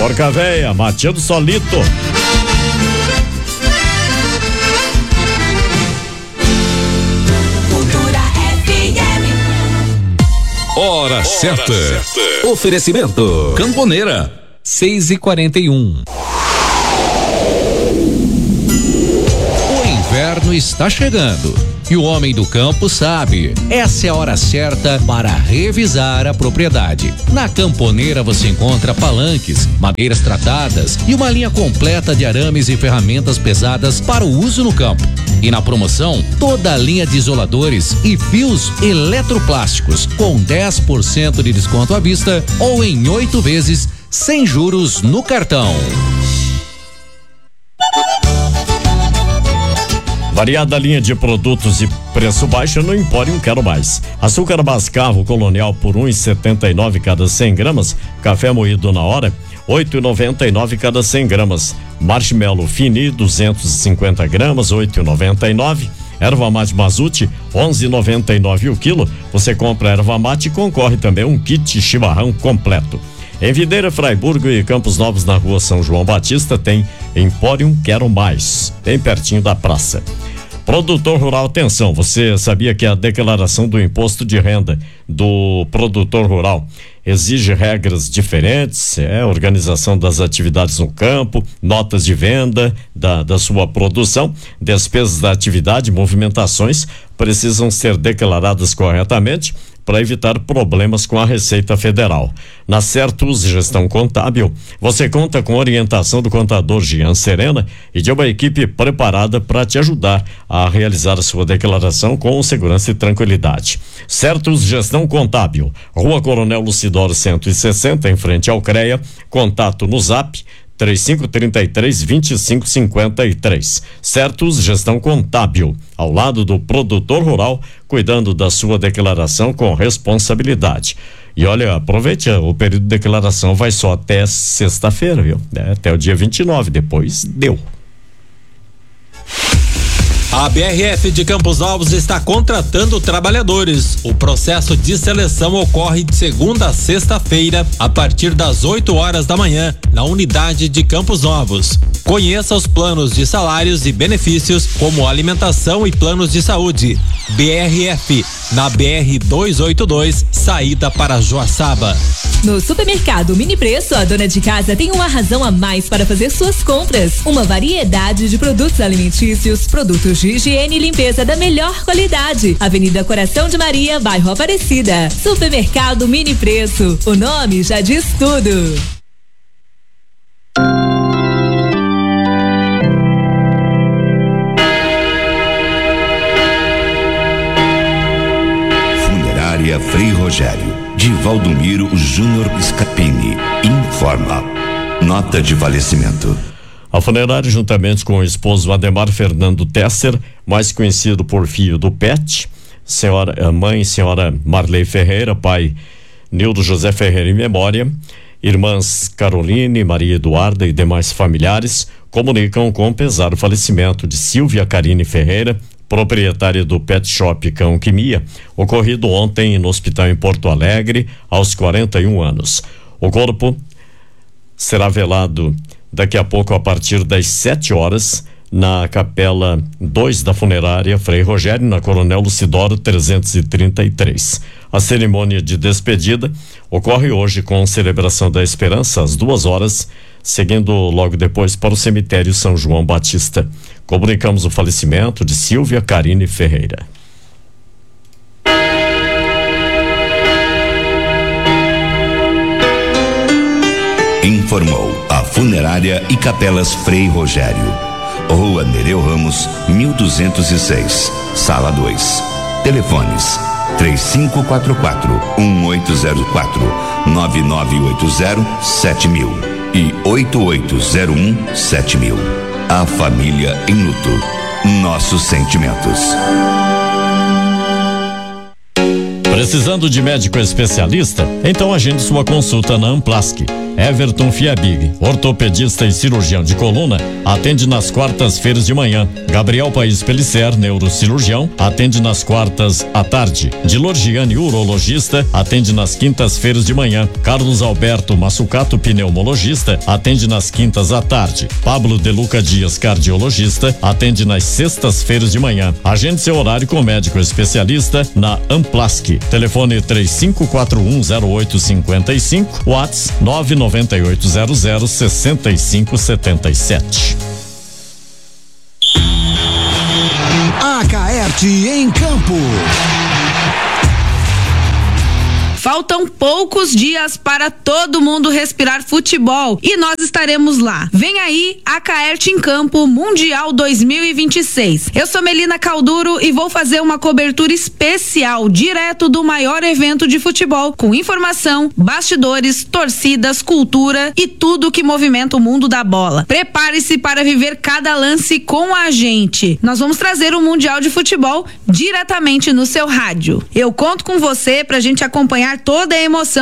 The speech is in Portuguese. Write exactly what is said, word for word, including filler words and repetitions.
Porca Véia, Matinho do Solito. Hora, Hora certa. certa. Oferecimento Camponeira. seis e quarenta e um. O inverno está chegando e o homem do campo sabe. Essa é a hora certa para revisar a propriedade. Na Camponeira você encontra palanques, madeiras tratadas e uma linha completa de arames e ferramentas pesadas para o uso no campo. E na promoção, toda a linha de isoladores e fios eletroplásticos com dez por cento de desconto à vista ou em oito vezes sem juros no cartão. Variada linha de produtos e preço baixo no Empório Quero Mais. Açúcar mascavo colonial por um e setenta e nove cada cem gramas. Café moído na hora, oito e noventa e nove cada cem gramas. Marshmallow Fini duzentos e cinquenta gramas, oito e noventa e nove. Erva mate Mazute, onze e noventa e nove o quilo. Você compra erva mate e concorre também a um kit chimarrão completo. Em Videira, Fraiburgo e Campos Novos, na rua São João Batista, tem Empório Quero Mais, bem pertinho da praça. Produtor rural, atenção, você sabia que a declaração do imposto de renda do produtor rural exige regras diferentes, é, organização das atividades no campo, notas de venda da, da sua produção, despesas da atividade, movimentações precisam ser declaradas corretamente para evitar problemas com a Receita Federal. Na Certus Gestão Contábil, você conta com orientação do contador Jean Serena e de uma equipe preparada para te ajudar a realizar a sua declaração com segurança e tranquilidade. Certus Gestão Contábil, Rua Coronel Lucidoro cento e sessenta, em frente ao CREA, contato no Zap três cinco três três, dois cinco cinco três. Certus Gestão Contábil, ao lado do produtor rural, cuidando da sua declaração com responsabilidade. E olha, aproveite, o período de declaração vai só até sexta-feira, viu? É, até o dia vinte e nove, depois deu. A B R F de Campos Novos está contratando trabalhadores. O processo de seleção ocorre de segunda a sexta-feira, a partir das oito horas da manhã, na unidade de Campos Novos. Conheça os planos de salários e benefícios, como alimentação e planos de saúde. B R F, na B R duzentos e oitenta e dois, saída para Joaçaba. No Supermercado Mini Preço, a dona de casa tem uma razão a mais para fazer suas compras. Uma variedade de produtos alimentícios, produtos de higiene e limpeza da melhor qualidade. Avenida Coração de Maria, bairro Aparecida. Supermercado Mini Preço. O nome já diz tudo. Funerária Frei Rogério, de Valdomiro Júnior Scapini, informa. Nota de falecimento. A funerária, juntamente com o esposo Ademar Fernando Tesser, mais conhecido por filho do Pet, senhora, mãe, senhora Marley Ferreira, pai Nildo José Ferreira em memória, irmãs Caroline, Maria Eduarda e demais familiares, comunicam com pesar o falecimento de Silvia Carine Ferreira, proprietária do Pet Shop Cão Quimia, ocorrido ontem no hospital em Porto Alegre, aos quarenta e um anos. O corpo será velado daqui a pouco a partir das sete horas na capela dois da funerária Frei Rogério, na Coronel Lucidoro trezentos e trinta e três. A cerimônia de despedida ocorre hoje com celebração da Esperança às duas horas, seguindo logo depois para o cemitério São João Batista. Comunicamos o falecimento de Silvia Carine Ferreira. Informou a Funerária e Capelas Frei Rogério. Rua Nereu Ramos, mil duzentos e seis, Sala dois. Telefones três cinco quatro quatro, um oito zero quatro, nove nove oito zero, sete mil e oito oito zero um, sete mil. A família em luto. Nossos sentimentos. Precisando de médico especialista? Então agende sua consulta na Amplasc. Everton Fiabig, ortopedista e cirurgião de coluna, atende nas quartas-feiras de manhã. Gabriel País Pellicer, neurocirurgião, atende nas quartas à tarde. Dilor Gianni, urologista, atende nas quintas-feiras de manhã. Carlos Alberto Massucato, pneumologista, atende nas quintas à tarde. Pablo Deluca Dias, cardiologista, atende nas sextas-feiras de manhã. Agende seu horário com médico especialista na Amplask. Telefone três cinco quatro um zero oito cinco cinco, WhatsApp nove nove oito zero zero seis cinco sete sete. Acaerte em Campo. Faltam poucos dias para todo mundo respirar futebol e nós estaremos lá. Vem aí a Acaerte em Campo Mundial dois mil e vinte e seis. Eu sou Melina Calduro e vou fazer uma cobertura especial direto do maior evento de futebol, com informação, bastidores, torcidas, cultura e tudo que movimenta o mundo da bola. Prepare-se para viver cada lance com a gente. Nós vamos trazer o Mundial de Futebol diretamente no seu rádio. Eu conto com você pra gente acompanhar toda a emoção